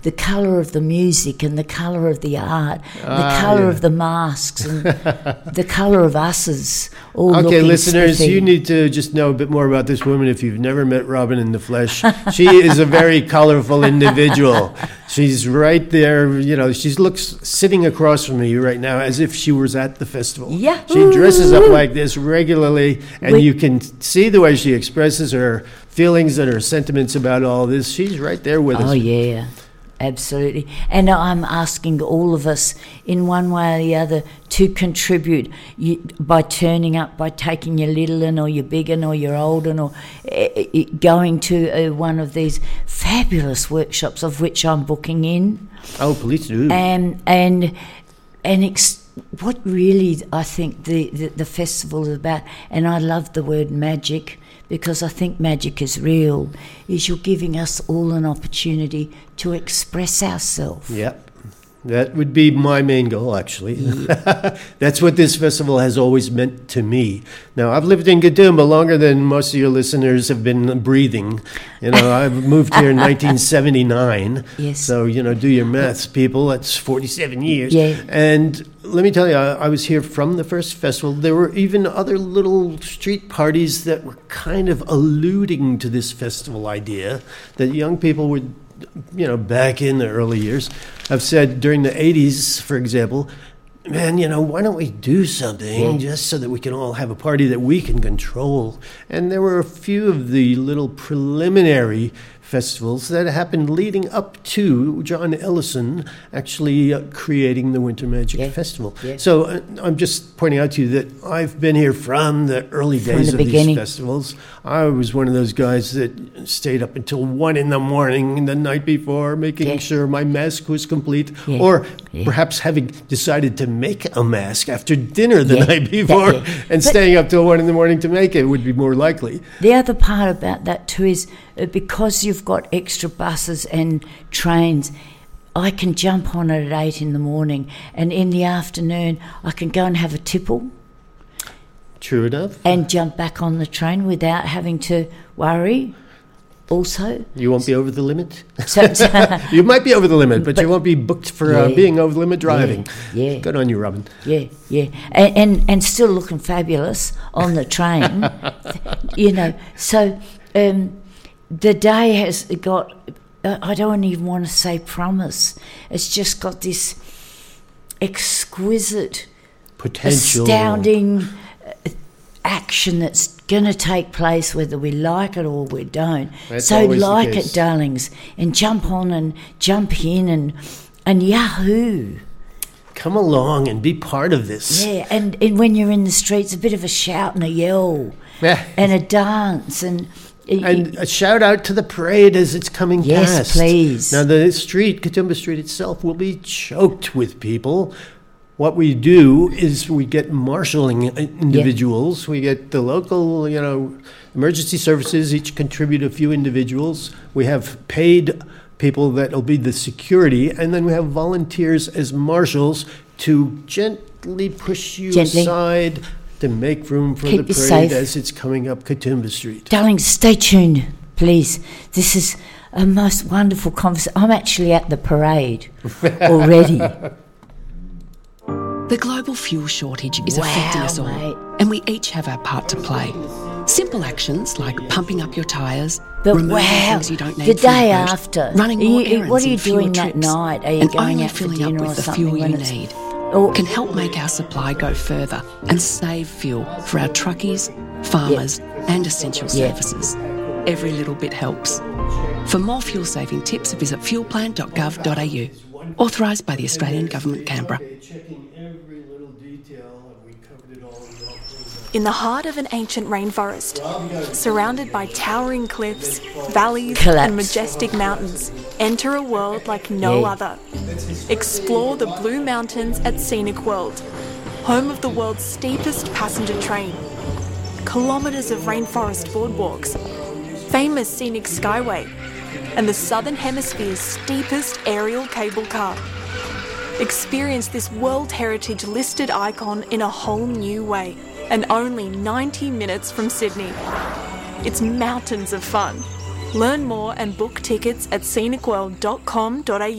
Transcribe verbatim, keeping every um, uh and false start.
the colour of the music and the colour of the art, ah, the colour yeah. of the masks and the colour of us's all okay, looking listeners, spiffy. you need to just know a bit more about this woman if you've never met Robin in the flesh. She is a very colourful individual. She's right there, you know, she looks sitting across from me right now as if she was at the festival. Yeah. She dresses up like this regularly, and We- you can see the way she expresses her feelings and her sentiments about all this. She's right there with us. Oh, yeah, absolutely. And I'm asking all of us, in one way or the other, to contribute you, by turning up, by taking your little un or your big un or your old un, or uh, going to uh, one of these fabulous workshops of which I'm booking in. Oh, please do. And, and, and ex- what really I think the, the, the festival is about, and I love the word magic, because I think magic is real, is you're giving us all an opportunity to express ourselves. Yep. That would be my main goal, actually. Yeah. That's what this festival has always meant to me. Now, I've lived in Katoomba longer than most of your listeners have been breathing. You know, I moved here in nineteen seventy-nine. Yes. So, you know, do your maths, people. That's forty-seven years. Yeah. And let me tell you, I, I was here from the first festival. There were even other little street parties that were kind of alluding to this festival idea that young people would, you know, back in the early years, I've said during the eighties, for example, man, you know, why don't we do something Yeah. just so that we can all have a party that we can control? And there were a few of the little preliminary festivals that happened leading up to John Ellison actually uh, creating the Winter Magic Yeah. Festival. Yeah. So uh, I'm just pointing out to you that I've been here from the early From days the of beginning. these festivals. I was one of those guys that stayed up until one in the morning the night before, making Yeah. sure my mask was complete, Yeah. or Yeah. perhaps having decided to make a mask after dinner the Yeah. night before That- yeah. and But- staying up till one in the morning to make it would be more likely. The other part about that too is uh, because you've got extra buses and trains, I can jump on it at eight in the morning, and in the afternoon I can go and have a tipple True enough. and jump back on the train without having to worry. Also, You won't be over the limit. so, so You might be over the limit, but, But- you won't be booked for uh, Yeah. being over the limit driving. yeah. Good on you, Robin. yeah, yeah, and, and and still looking fabulous on the train, you know. So um, the day has got. Uh, I don't even want to say promise. It's just got this exquisite, Potential. astounding uh, action that's going to take place whether we like it or we don't. That's So always the like case. it, darlings, and jump on and jump in and and yahoo. Come along and be part of this. Yeah, and, and when you're in the streets, a bit of a shout and a yell Yeah. and a dance and... And a shout out to the parade as it's coming Yes, past. please. Now, the street, Katoomba Street itself, will be choked with people. What we do is we get marshalling individuals. We get the local, you know, emergency services, each contribute a few individuals. We have paid people that will be the security, and then we have volunteers as marshals to gently push you Gently. aside to make room for Keep the you parade safe. as it's coming up Katoomba Street. Darlings, stay tuned, please. This is a most wonderful conversation. I'm actually at the parade already. The global fuel shortage is Wow, affecting us all, mate. and we each have our part to play. Simple actions like pumping up your tyres, But removing wow, things you don't need the from day your boat, after, running are more you- errands what are you and fewer doing that trips, night? Are you and going only out for filling dinner up or with the something fuel when you it's- need Or- can help make our supply go further and save fuel for our truckies, farmers, and essential Yeah. services. Every little bit helps. For more fuel-saving tips, visit fuel plan dot gov dot a u. Authorised by the Australian Government, Canberra. Checking every little detail, and we covered it all. In the heart of an ancient rainforest, surrounded by towering cliffs, valleys, Collapse. and majestic mountains, enter a world like no Yeah. other. Explore the Blue Mountains at Scenic World, home of the world's steepest passenger train, kilometres of rainforest boardwalks, famous scenic skyway, and the Southern Hemisphere's steepest aerial cable car. Experience this World Heritage listed icon in a whole new way, and only ninety minutes from Sydney. It's mountains of fun. Learn more and book tickets at scenic world dot com dot a u.